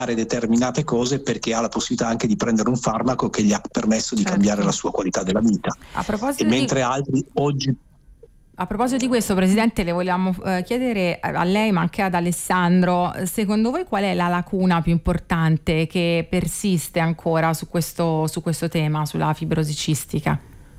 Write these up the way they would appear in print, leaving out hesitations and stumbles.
determinate cose perché ha la possibilità anche di prendere un farmaco che gli ha permesso di cambiare la sua qualità della vita. E mentre altri oggi... A proposito di questo, Presidente, le vogliamo chiedere a lei, ma anche ad Alessandro, secondo voi qual è la lacuna più importante che persiste ancora su questo tema, sulla fibrosi cistica?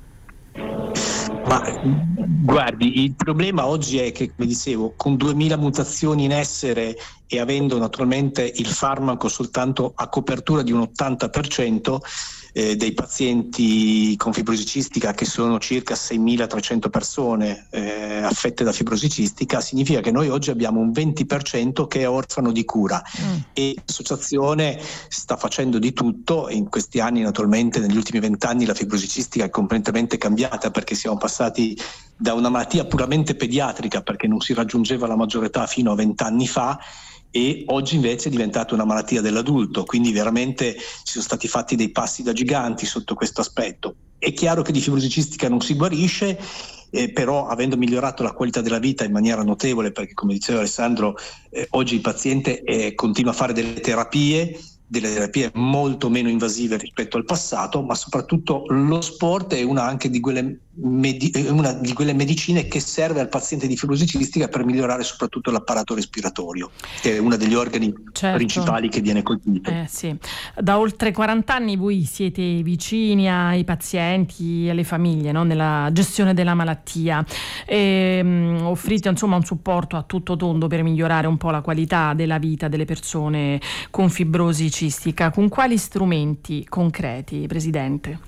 Ma guardi, il problema oggi è che, come dicevo, con 2000 mutazioni in essere e avendo naturalmente il farmaco soltanto a copertura di un 80%, dei pazienti con fibrosi cistica, che sono circa 6.300 persone affette da fibrosi cistica, significa che noi oggi abbiamo un 20% che è orfano di cura. E l'associazione sta facendo di tutto. In questi anni, naturalmente, negli ultimi 20 anni la fibrosi cistica è completamente cambiata, perché siamo passati da una malattia puramente pediatrica, perché non si raggiungeva la maggiore età fino a 20 anni fa, e oggi invece è diventata una malattia dell'adulto, quindi veramente ci sono stati fatti dei passi da giganti sotto questo aspetto. È chiaro che di fibrosi cistica non si guarisce, però avendo migliorato la qualità della vita in maniera notevole, perché come diceva Alessandro, oggi il paziente continua a fare delle terapie molto meno invasive rispetto al passato, ma soprattutto lo sport è una di quelle medicine che serve al paziente di fibrosi cistica per migliorare soprattutto l'apparato respiratorio, che è uno degli organi principali che viene colpito. Sì. Da oltre 40 anni voi siete vicini ai pazienti, alle famiglie, no? Nella gestione della malattia, e offrite insomma un supporto a tutto tondo per migliorare un po' la qualità della vita delle persone con fibrosi cistica. Con quali strumenti concreti, Presidente?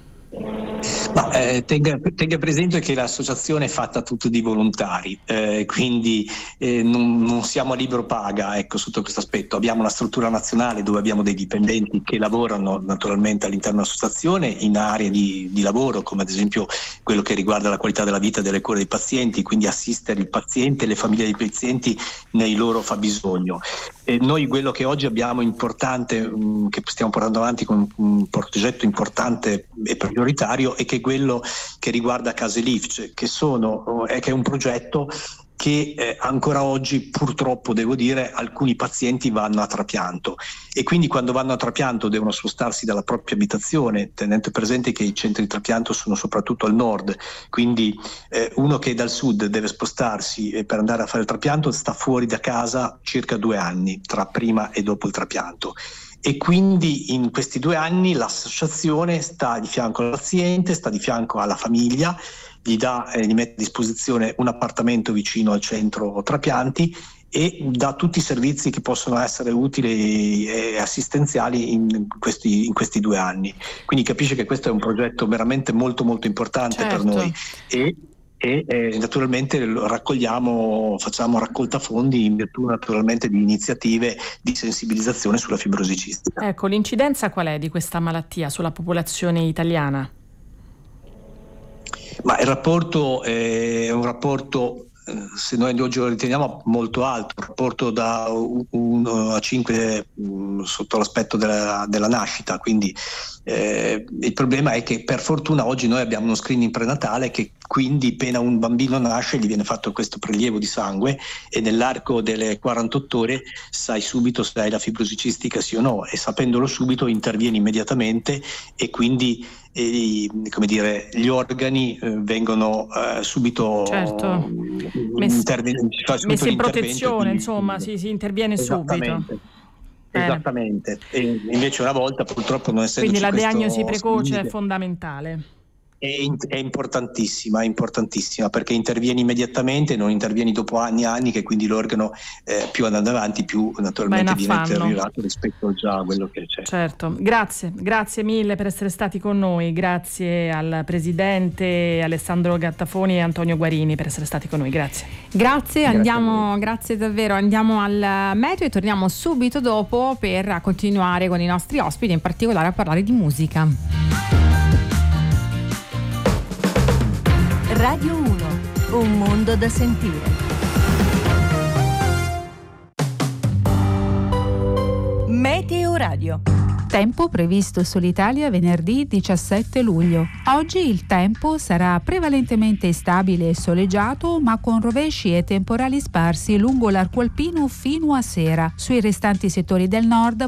Tenga presente che l'associazione è fatta tutto di volontari, quindi non siamo a libero paga, sotto questo aspetto. Abbiamo una struttura nazionale dove abbiamo dei dipendenti che lavorano naturalmente all'interno dell'associazione in aree di lavoro, come ad esempio quello che riguarda la qualità della vita e delle cure dei pazienti, quindi assistere il paziente e le famiglie dei pazienti nei loro fabbisogno. Noi quello che oggi abbiamo importante, che stiamo portando avanti con un progetto importante e prioritario, è che quello che riguarda Case Lifce, che è un progetto che ancora oggi, purtroppo devo dire, alcuni pazienti vanno a trapianto, e quindi quando vanno a trapianto devono spostarsi dalla propria abitazione, tenendo presente che i centri di trapianto sono soprattutto al nord, quindi uno che dal sud deve spostarsi per andare a fare il trapianto sta fuori da casa circa 2 anni, tra prima e dopo il trapianto. E quindi in questi 2 anni l'associazione sta di fianco al paziente, sta di fianco alla famiglia, gli mette a disposizione un appartamento vicino al centro trapianti e dà tutti i servizi che possono essere utili e assistenziali in questi 2 anni. Quindi capisce che questo è un progetto veramente molto molto importante per noi, e naturalmente facciamo raccolta fondi in virtù naturalmente di iniziative di sensibilizzazione sulla fibrosi cistica. Ecco, l'incidenza qual è di questa malattia sulla popolazione italiana? Ma il rapporto è un rapporto, se noi oggi lo riteniamo, molto alto, un rapporto da 1 a 5 sotto l'aspetto della nascita, quindi il problema è che per fortuna oggi noi abbiamo uno screening prenatale, che quindi appena un bambino nasce gli viene fatto questo prelievo di sangue e nell'arco delle 48 ore sai subito se hai la fibrosi cistica sì o no, e sapendolo subito intervieni immediatamente, e quindi gli organi vengono subito messi in protezione, insomma, si interviene subito. Esattamente. E invece una volta, purtroppo, non essendoci quindi la diagnosi questo precoce è fondamentale. È importantissima, perché intervieni immediatamente, non intervieni dopo anni e anni, che quindi l'organo più andando avanti più naturalmente viene deteriorato rispetto già a quello che c'è. Certo, grazie mille per essere stati con noi, grazie al Presidente Alessandro Gattafoni e Antonio Guarini per essere stati con noi, grazie davvero. Andiamo al meteo e torniamo subito dopo per continuare con i nostri ospiti, in particolare a parlare di musica. Radio 1, un mondo da sentire. Meteo Radio. Tempo previsto sull'Italia venerdì 17 luglio. Oggi il tempo sarà prevalentemente stabile e soleggiato, ma con rovesci e temporali sparsi lungo l'arco alpino fino a sera. Sui restanti settori del nord